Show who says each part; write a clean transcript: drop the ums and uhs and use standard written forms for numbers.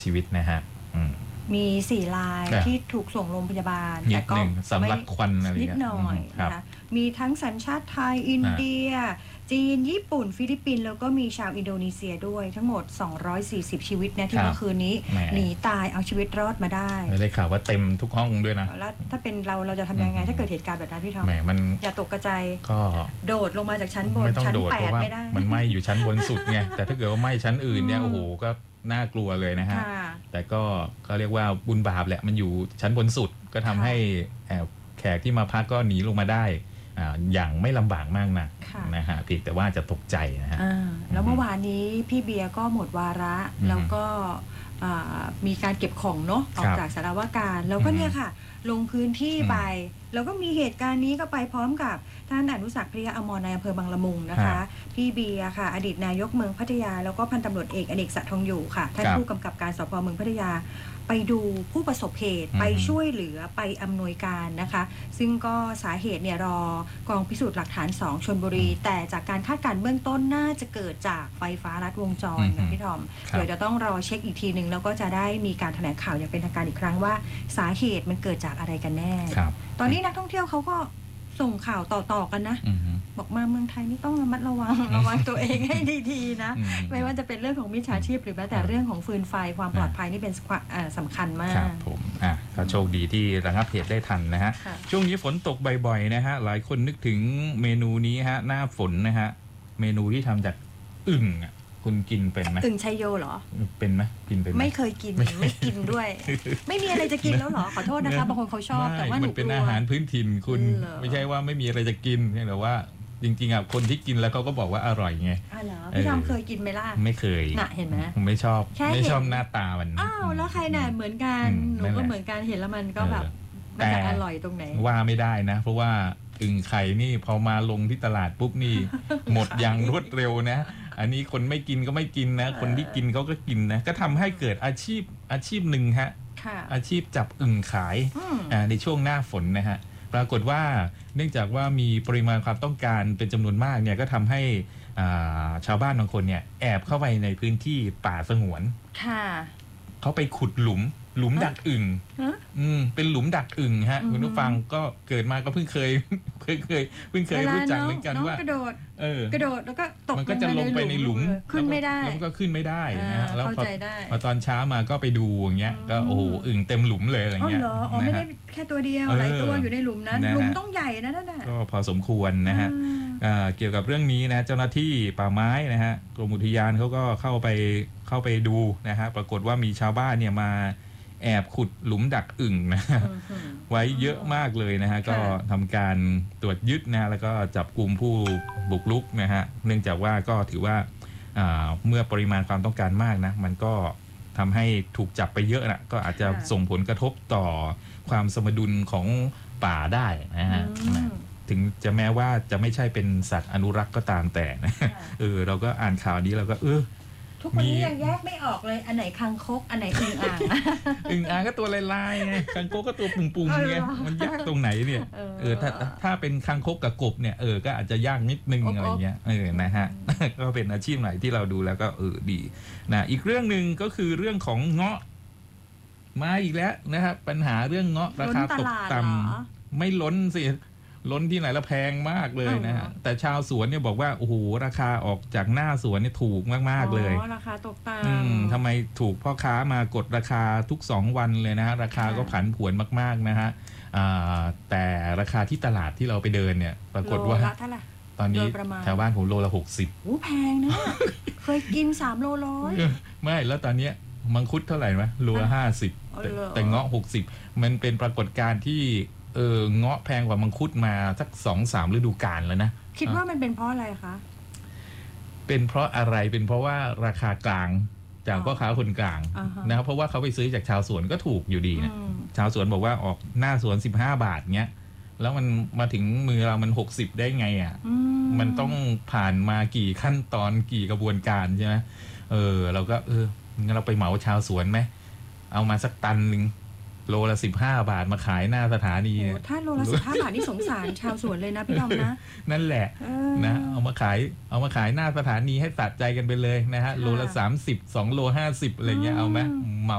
Speaker 1: ชีวิตนะฮะ
Speaker 2: มี4 รายที่ถูกส่งโรงพยาบาล
Speaker 1: แต่ก็สำลักควันอะไร
Speaker 2: นิดหน่อยนะคะมีทั้งสัญชาติไทยอินเดียจีนญี่ปุ่นฟิลิปปินส์แล้วก็มีชาวอินโดนีเซียด้วยทั้งหมด240ชีวิตนะที่เมื่อคืนนี้หนีตายเอาชีวิตรอดมาได้
Speaker 1: ได้ข่าวว่าเต็มทุกห้องด้วยนะ
Speaker 2: แล้วถ้าเป็นเราจะทำยังไงถ้าเกิดเหตุการณ์แบบนั้นพี่ทอมอย่าตกกระจาย
Speaker 1: ก็
Speaker 2: โดดลงมาจากชั้นบนชั้น8ไม่ได้
Speaker 1: มันไหม้อยู่ชั้นบนสุดไงแต่ถ้าเกิดว่าไหม้ชั้นอื่นเนี่ยโอ้โหก็น่ากลัวเลยนะฮะแต่ก็เรียกว่าบุญบาปแหละมันอยู่ชั้นบนสุดก็ทำให้แขกที่มาพักก็หนีลงมาได้อย่างไม่ลำบากมากนะฮะเพียงแต่ว่าจะตกใจนะฮะ
Speaker 2: แล้วเมื่อวานนี้พี่เบียร์ก็หมดวาระแล้วก็มีการเก็บของเนาะออกจากสารวาการแล้วก็เนี่ยค่ะลงพื้นที่ไปแล้วก็มีเหตุการณ์นี้ก็ไปพร้อมกับท่านอนุศักดิ์พริยอมรในอำเภอบางละมุงนะคะพี่เบียร์ค่ะอดีตนายกเมืองพัทยาแล้วก็พันตำรวจเอกอเนกศักดิ์ทองอยู่ค่ะท่านผู้กำกับการสภ.เมืองพัทยาไปดูผู้ประสบเหตุไปช่วยเหลือไปอำนวยการนะคะซึ่งก็สาเหตุเนี่ยรอกองพิสูจน์หลักฐาน2ชลบุรีแต่จากการคาดการณ์เบื้องต้นน่าจะเกิดจากไฟฟ้าลัดวงจรนะพี่ทอมเดี๋ยวจะต้องรอเช็คอีกทีนึงแล้วก็จะได้มีการแถลงข่าวอย่างเป็นทางการอีกครั้งว่าสาเหตุมันเกิดจากอะไรกันแน่ตอนนี้นักท่องเที่ยวเขาก็ส่งข่าวต่อๆกันนะบอกมาเมืองไทยนี่ต้องระมัดระวังตัวเองให้ดีๆนะไม่ว่าจะเป็นเรื่องของมิจฉาชีพหรือแม้แต่เรื่องของฟืนไฟความปลอดภัยนี่เป็นสำคัญมาก
Speaker 1: ครับผมก็โชคดีที่ระงับเหตุได้ทันนะฮะช่วงนี้ฝนตกบ่อยๆนะฮะหลายคนนึกถึงเมนูนี้ฮะหน้าฝนนะฮะเมนูที่ทำจากอึ่งคุณกินเป็นไหม
Speaker 2: อึ่งชัยโยเหรอ
Speaker 1: เป็นไหมกินเป็น
Speaker 2: ไม่เคยกินไม่กินด้วยไม่มีอะไรจะกินแล้วเหรอขอโทษนะคะบางคนเขาชอบแต่ว่าหนู
Speaker 1: มันเป็นอาหารพื้นถิ่นคุณไม่ใช่ว่าไม่มีอะไรจะกินแต่ว่าจริงๆคนที่กินแล้วเขาก็บอกว่าอร่อยไง
Speaker 2: เหรอพี่ทอมเคยกินไหมล่ะ
Speaker 1: ไม่เคย
Speaker 2: น่ะเห็นไหม
Speaker 1: ผมไม่ชอบหน้าตามัน
Speaker 2: อ้าวแล้วใครน่ะเหมือนกันหนูก็เหมือนกันเห็นแล้วมันก็แบบมันจะอร่อยตรงไหน
Speaker 1: ว่าไม่ได้นะเพราะว่าอึ่งไข่นี่พอมาลงที่ตลาดปุ๊บนี่หมดอย่างรวดเร็วนะอันนี้คนไม่กินก็ไม่กินนะคนที่กินเขาก็กินนะก็ทำให้เกิดอาชีพหนึ่งฮะอาชีพจับอึ่งขายในช่วงหน้าฝนนะฮะปรากฏว่าเนื่องจากว่ามีปริมาณความต้องการเป็นจำนวนมากเนี่ยก็ทำให้ชาวบ้านบางคนเนี่ยแอบเข้าไปในพื้นที่ป่าสงวนเขาไปขุดหลุมดักอึ่งเป็นหลุมดักอึ่งฮะคุณผู้ฟังก็เกิดมาก็เพิ่งเคยรู้จักเหมือนกันว่ากระโดด
Speaker 2: แล้วก็ตก
Speaker 1: มันก็จะลงไปในหลุม
Speaker 2: ขึ้นไม่ได้
Speaker 1: แล้วก็ขึ้นไม่ได้นะแล้วพอตอนเช้ามาก็ไปดูอย่างเงี้ยก็โอ้โหอึ่งเต็มหลุมเลยอะไรเงี้ย
Speaker 2: ไม่ได้แค่ตัวเดียวหลายตัวอยู่ในหลุมนั้นหลุมต้องใหญ่นะนั่นน่ะ
Speaker 1: ก็พอสมควรนะฮะเกี่ยวกับเรื่องนี้นะเจ้าหน้าที่ป่าไม้นะฮะกรมอุทยานเขาก็เข้าไปดูนะฮะปรากฏว่ามีชาวบ้านเนี่ยมาแอบขุดหลุมดักอึ่งนะไว้เยอะมากเลยนะฮะก็ทำการตรวจยึดนะแล้วก็จับกลุ่มผู้บุกรุกนะฮะเนื่องจากว่าก็ถือว่าเมื่อปริมาณความต้องการมากนะมันก็ทำให้ถูกจับไปเยอะนะก็อาจจะส่งผลกระทบต่อความสมดุลของป่าได้นะฮะถึงจะแม้ว่าจะไม่ใช่เป็นสัตว์อนุรักษ์ก็ตามแต่นะเราก็อ่านข่าวนี้เราก็
Speaker 2: ทุกคนนี้ยังแยกไม่ออกเลยอันไหนคางคกอันไหนอึ่งอ่าง
Speaker 1: อึ่งอ่างก็ตัวลายๆไงคางคกก็ตัวปุ่งๆไงมันยากตรงไหนเนี่ยถ้าเป็นคางคกกับกบเนี่ยก็อาจจะยากนิดนึงอะไรเงี้ยนะฮะก็เป็นอาชีพไหนที่เราดูแล้วก็ดีนะอีกเรื่องนึงก็คือเรื่องของเงาะมาอีกแล้วนะครับปัญหาเรื่องเงาะราคาตกต่ำไม่ล้นสิล้นที่ไหนละแพงมากเลยนะฮะแต่ชาวสวนเนี่ยบอกว่าโอ้โหราคาออกจากหน้าสวนเนี่ยถูกมากๆเลย
Speaker 2: ราคาตกต่ำ
Speaker 1: ทำไมถูกพ่อค้ามากดราคาทุก2วันเลยนะฮะราคาก็ผันผวนมากๆนะฮะแต่ราคาที่ตลาดที่เราไปเดินเนี่ยปรากฏว่าตอนนี้แถวบ้านผมโลละ60
Speaker 2: โอ้แพงนะเคยกิน3 โล100
Speaker 1: ไม่แล้วตอนนี้มังคุดเท่าไหร่ไหมโลละ50แต่เงาะ60มันเป็นปรากฏการณ์ที่เงาะแพงกว่ามังคุดมาสัก 2-3 ฤดูกาลแล้วนะ
Speaker 2: คิดว่ามันเป็นเพราะอะไรคะ
Speaker 1: เป็นเพราะอะไรเป็นเพราะว่าราคากลางจากพ่อค้าคนกลางนะครับเพราะว่าเขาไปซื้อจากชาวสวนก็ถูกอยู่ดีนะชาวสวนบอกว่าออกหน้าสวน15 บาทเงี้ยแล้วมันมาถึงมือเรามัน60ได้ไงมันต้องผ่านมากี่ขั้นตอนกี่กระบวนการใช่ไหมเราก็งั้นเราไปเหมาชาวสวนไหมเอามาสักตันนึงโลละ15 บาทมาขายหน้าสถานี
Speaker 2: ถ้าโลละ15 บาทนี่สงสารชาวสวนเลยนะพี่ดอมนะ
Speaker 1: นั่นแหละนะเอามาขายหน้าสถานีให้สะใจกันไปเลยนะฮะโลละ30 2 โล 50อะไรเงี้ยเอาไหม